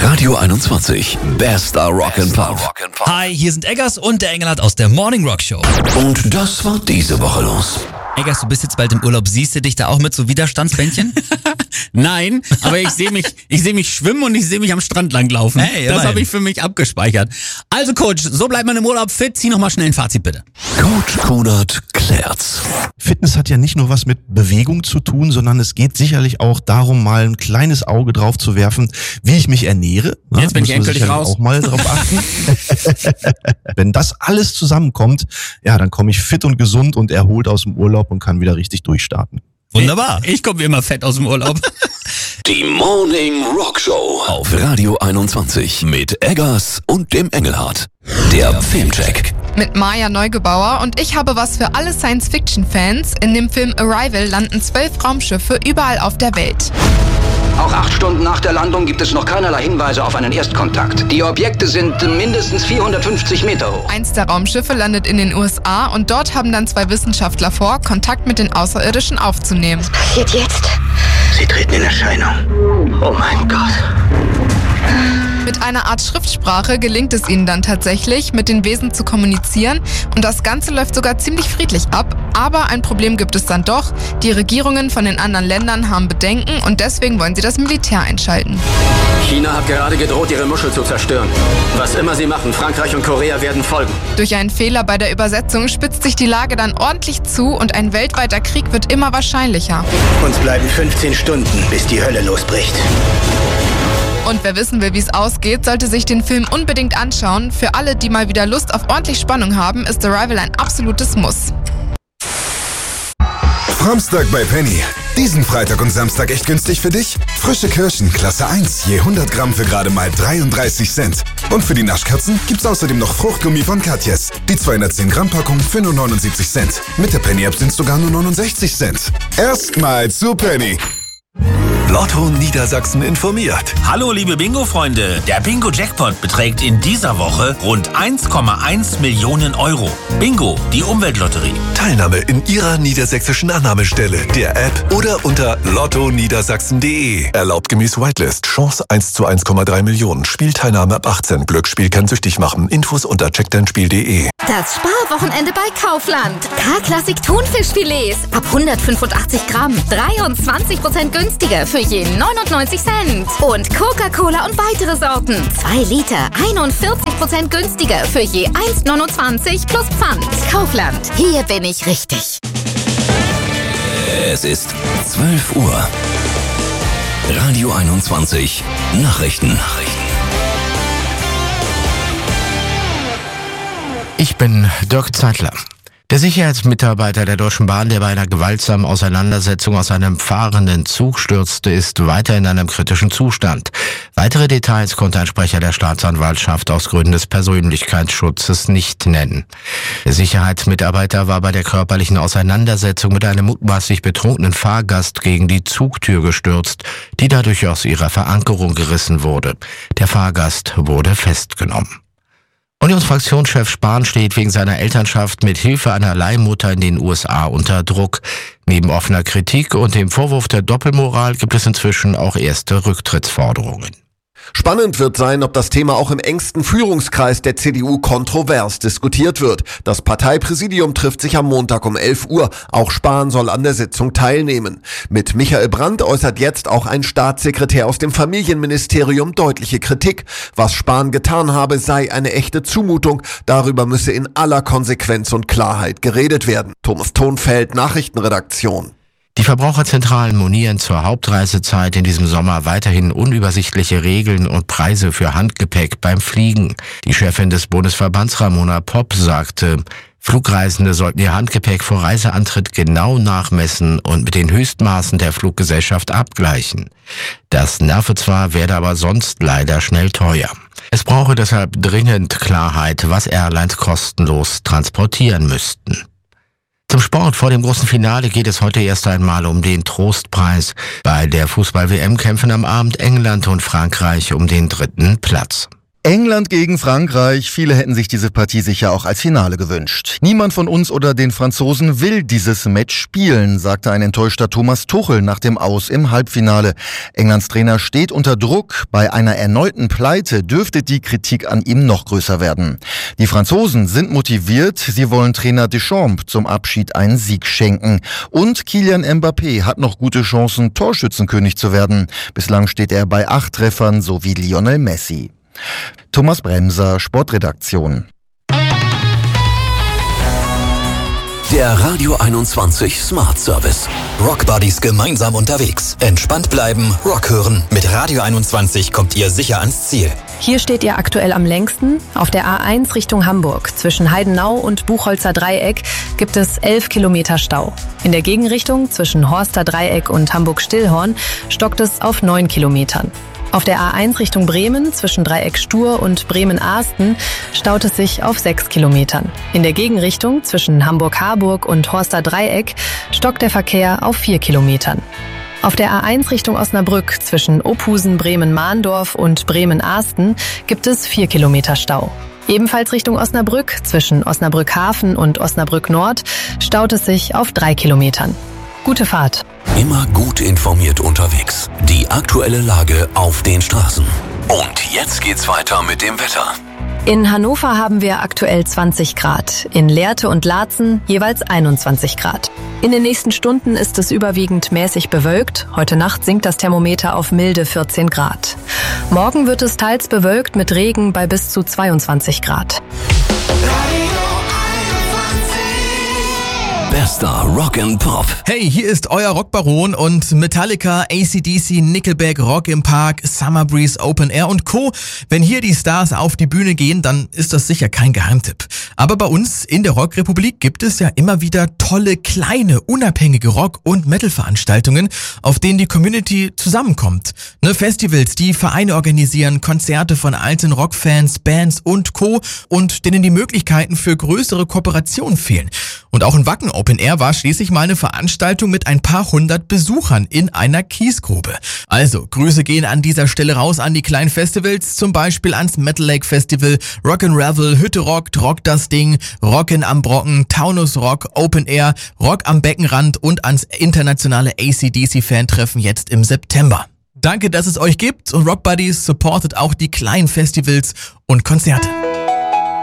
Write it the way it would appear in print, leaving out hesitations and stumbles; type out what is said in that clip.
Radio 21, bester Rock'n'Pop. Hi, hier sind Eggers und der Engelhardt aus der Morning Rock Show. Und das war diese Woche los. Eggers, du bist jetzt bald im Urlaub. Siehst du dich da auch mit so Widerstandsbändchen? Nein, aber ich sehe mich schwimmen und ich sehe mich am Strand langlaufen. Hey, das immerhin. habe ich für mich abgespeichert. Also Coach, so bleibt man im Urlaub fit. Zieh noch mal schnell ein Fazit bitte. Coach Kunert klärt's. Fitness hat ja nicht nur was mit Bewegung zu tun, sondern es geht sicherlich auch darum, mal ein kleines Auge drauf zu werfen, wie ich mich ernähre. Jetzt bin ich Muss man endgültig sicherlich raus. auch mal drauf achten. Wenn das alles zusammenkommt, ja, dann komme ich fit und gesund und erholt aus dem Urlaub und kann wieder richtig durchstarten. Wunderbar. Ich komme wie immer fett aus dem Urlaub. Die Morning Rock Show auf Radio 21 mit Eggers und dem Engelhardt. Der Filmcheck. Mit Maja Neugebauer und ich habe was für alle Science-Fiction-Fans. In dem Film Arrival landen 12 Raumschiffe überall auf der Welt. Auch 8 Stunden nach der Landung gibt es noch keinerlei Hinweise auf einen Erstkontakt. Die Objekte sind mindestens 450 Meter hoch. Eins der Raumschiffe landet in den USA und dort haben dann 2 Wissenschaftler vor, Kontakt mit den Außerirdischen aufzunehmen. Passiert jetzt? Sie treten in Erscheinung. Oh mein Gott. Mit einer Art Schriftsprache gelingt es ihnen dann tatsächlich, mit den Wesen zu kommunizieren und das Ganze läuft sogar ziemlich friedlich ab. Aber ein Problem gibt es dann doch. Die Regierungen von den anderen Ländern haben Bedenken und deswegen wollen sie das Militär einschalten. China hat gerade gedroht, ihre Muschel zu zerstören. Was immer sie machen, Frankreich und Korea werden folgen. Durch einen Fehler bei der Übersetzung spitzt sich die Lage dann ordentlich zu und ein weltweiter Krieg wird immer wahrscheinlicher. Uns bleiben 15 Stunden, bis die Hölle losbricht. Und wer wissen will, wie es ausgeht, sollte sich den Film unbedingt anschauen. Für alle, die mal wieder Lust auf ordentlich Spannung haben, ist Arrival ein absolutes Muss. Samstag bei Penny. Diesen Freitag und Samstag echt günstig für dich? Frische Kirschen, Klasse 1, je 100 Gramm für gerade mal 33 Cent. Und für die Naschkatzen gibt's außerdem noch Fruchtgummi von Katjes. Die 210 Gramm Packung für nur 79 Cent. Mit der Penny-App sind's sogar nur 69 Cent. Erstmal zu Penny. Lotto Niedersachsen informiert. Hallo liebe Bingo-Freunde, der Bingo-Jackpot beträgt in dieser Woche rund 1,1 Millionen Euro. Bingo, die Umweltlotterie. Teilnahme in Ihrer niedersächsischen Annahmestelle, der App oder unter lottoniedersachsen.de. Erlaubt gemäß Whitelist. Chance 1 zu 1,3 Millionen. Spielteilnahme ab 18. Glücksspiel kann süchtig machen. Infos unter checkdeinspiel.de. Das Sparwochenende bei Kaufland. K-Klassik Thunfischfilets ab 185 Gramm. 23% günstiger für je 99 Cent. Und Coca-Cola und weitere Sorten. 2 Liter, 41% günstiger für je 1,29 plus Pfand. Kaufland. Hier bin ich richtig. Es ist 12 Uhr. Radio 21 Nachrichten. Ich bin Dirk Zeitler. Der Sicherheitsmitarbeiter der Deutschen Bahn, der bei einer gewaltsamen Auseinandersetzung aus einem fahrenden Zug stürzte, ist weiter in einem kritischen Zustand. Weitere Details konnte ein Sprecher der Staatsanwaltschaft aus Gründen des Persönlichkeitsschutzes nicht nennen. Der Sicherheitsmitarbeiter war bei der körperlichen Auseinandersetzung mit einem mutmaßlich betrunkenen Fahrgast gegen die Zugtür gestürzt, die dadurch aus ihrer Verankerung gerissen wurde. Der Fahrgast wurde festgenommen. Unionsfraktionschef Spahn steht wegen seiner Elternschaft mit Hilfe einer Leihmutter in den USA unter Druck. Neben offener Kritik und dem Vorwurf der Doppelmoral gibt es inzwischen auch erste Rücktrittsforderungen. Spannend wird sein, ob das Thema auch im engsten Führungskreis der CDU kontrovers diskutiert wird. Das Parteipräsidium trifft sich am Montag um 11 Uhr. Auch Spahn soll an der Sitzung teilnehmen. Mit Michael Brandt äußert jetzt auch ein Staatssekretär aus dem Familienministerium deutliche Kritik. Was Spahn getan habe, sei eine echte Zumutung. Darüber müsse in aller Konsequenz und Klarheit geredet werden. Thomas Thonfeld, Nachrichtenredaktion. Die Verbraucherzentralen monieren zur Hauptreisezeit in diesem Sommer weiterhin unübersichtliche Regeln und Preise für Handgepäck beim Fliegen. Die Chefin des Bundesverbands Ramona Popp sagte, Flugreisende sollten ihr Handgepäck vor Reiseantritt genau nachmessen und mit den Höchstmaßen der Fluggesellschaft abgleichen. Das nerve zwar, werde aber sonst leider schnell teuer. Es brauche deshalb dringend Klarheit, was Airlines kostenlos transportieren müssten. Zum Sport. Vor dem großen Finale geht es heute erst einmal um den Trostpreis. Bei der Fußball-WM kämpfen am Abend England und Frankreich um den 3. Platz. England gegen Frankreich. Viele hätten sich diese Partie sicher auch als Finale gewünscht. Niemand von uns oder den Franzosen will dieses Match spielen, sagte ein enttäuschter Thomas Tuchel nach dem Aus im Halbfinale. Englands Trainer steht unter Druck. Bei einer erneuten Pleite dürfte die Kritik an ihm noch größer werden. Die Franzosen sind motiviert. Sie wollen Trainer Deschamps zum Abschied einen Sieg schenken. Und Kylian Mbappé hat noch gute Chancen, Torschützenkönig zu werden. Bislang steht er bei 8 Treffern sowie Lionel Messi. Thomas Bremser, Sportredaktion. Der Radio 21 Smart Service. Rock Buddies gemeinsam unterwegs. Entspannt bleiben, Rock hören. Mit Radio 21 kommt ihr sicher ans Ziel. Hier steht ihr aktuell am längsten. Auf der A1 Richtung Hamburg. Zwischen Heidenau und Buchholzer Dreieck gibt es 11 Kilometer Stau. In der Gegenrichtung zwischen Horster Dreieck und Hamburg-Stillhorn stockt es auf 9 Kilometern. Auf der A1 Richtung Bremen zwischen Dreieck Stur und Bremen-Ahsten staut es sich auf 6 Kilometern. In der Gegenrichtung zwischen Hamburg-Harburg und Horster Dreieck stockt der Verkehr auf 4 Kilometern. Auf der A1 Richtung Osnabrück zwischen Ophusen, Bremen-Mahndorf und Bremen-Ahsten gibt es 4 Kilometer Stau. Ebenfalls Richtung Osnabrück zwischen Osnabrück-Hafen und Osnabrück-Nord staut es sich auf 3 Kilometern. Gute Fahrt. Immer gut informiert unterwegs. Die aktuelle Lage auf den Straßen. Und jetzt geht's weiter mit dem Wetter. In Hannover haben wir aktuell 20 Grad, in Lehrte und Laatzen jeweils 21 Grad. In den nächsten Stunden ist es überwiegend mäßig bewölkt. Heute Nacht sinkt das Thermometer auf milde 14 Grad. Morgen wird es teils bewölkt mit Regen bei bis zu 22 Grad. Bester Rock and Pop. Hey, hier ist euer Rockbaron und Metallica, AC/DC, Nickelback, Rock im Park, Summer Breeze, Open Air und Co. Wenn hier die Stars auf die Bühne gehen, dann ist das sicher kein Geheimtipp. Aber bei uns in der Rockrepublik gibt es ja immer wieder tolle, kleine, unabhängige Rock- und Metal-Veranstaltungen, auf denen die Community zusammenkommt. Festivals, die Vereine organisieren, Konzerte von alten Rockfans, Bands und Co. und denen die Möglichkeiten für größere Kooperationen fehlen. Und auch in Wacken Open Air war schließlich mal eine Veranstaltung mit ein paar 100 Besuchern in einer Kiesgrube. Also, Grüße gehen an dieser Stelle raus an die kleinen Festivals, zum Beispiel ans Metal Lake Festival, Rock'n'Ravel, Hütte rockt, Rock das Ding, Rockin' am Brocken, Taunus Rock, Open Air, Rock am Beckenrand und ans internationale AC/DC-Fan-Treffen jetzt im September. Danke, dass es euch gibt und Rock Buddies supportet auch die kleinen Festivals und Konzerte.